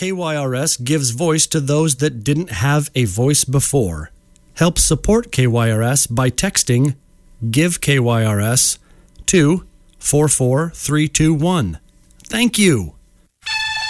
KYRS gives voice to those that didn't have a voice before. Help support KYRS by texting Give KYRS to 44321. Thank you.